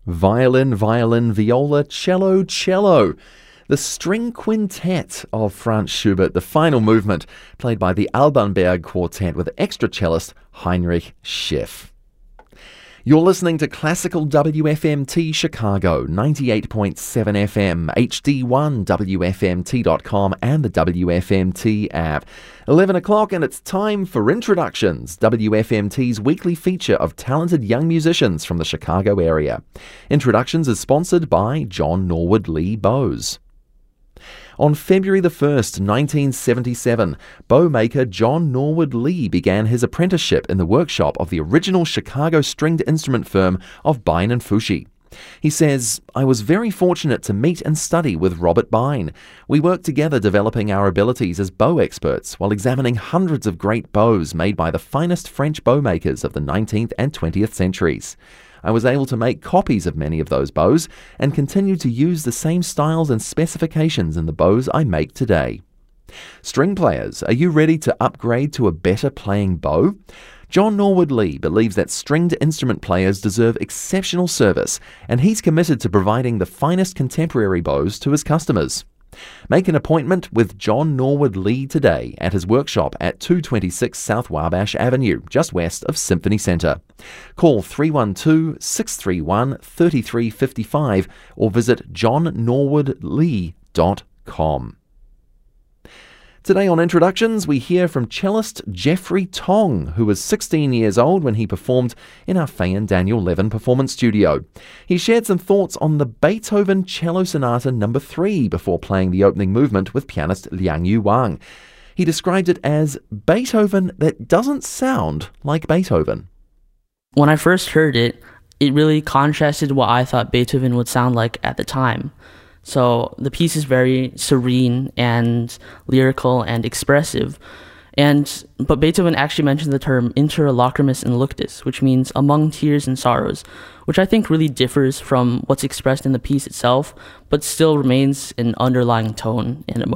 Violin, violin, viola, cello, cello. The String Quintet of Franz Schubert, the final movement, played by the Albanberg Quartet with extra cellist Heinrich Schiff. You're listening to Classical WFMT Chicago, 98.7 FM, HD1, WFMT.com and the WFMT app. 11 o'clock and it's time for Introductions, WFMT's weekly feature of talented young musicians from the Chicago area. Introductions is sponsored by John Norwood Lee Bowes. On February the 1st, 1977, bow maker John Norwood Lee began his apprenticeship in the workshop of the original Chicago stringed instrument firm of Bein & Fushi. He says, "I was very fortunate to meet and study with Robert Bein. We worked together developing our abilities as bow experts while examining hundreds of great bows made by the finest French bow makers of the 19th and 20th centuries. I was able to make copies of many of those bows and continue to use the same styles and specifications in the bows I make today." String players, are you ready to upgrade to a better playing bow? John Norwood Lee believes that stringed instrument players deserve exceptional service, and he's committed to providing the finest contemporary bows to his customers. Make an appointment with John Norwood Lee today at his workshop at 226 South Wabash Avenue, just west of Symphony Center. Call 312-631-3355 or visit johnnorwoodlee.com. Today on Introductions, we hear from cellist Jeffrey Tong, who was 16 years old when he performed in our Faye and Daniel Levin performance studio. He shared some thoughts on the Beethoven Cello Sonata No. 3 before playing the opening movement with pianist Liang Yu Wang. He described it as Beethoven that doesn't sound like Beethoven. When I first heard it, it really contrasted what I thought Beethoven would sound like at the time. So the piece is very serene and lyrical and expressive. But Beethoven actually mentioned the term inter lacrimis and luctus, which means among tears and sorrows, which I think really differs from what's expressed in the piece itself, but still remains an underlying tone and emotion.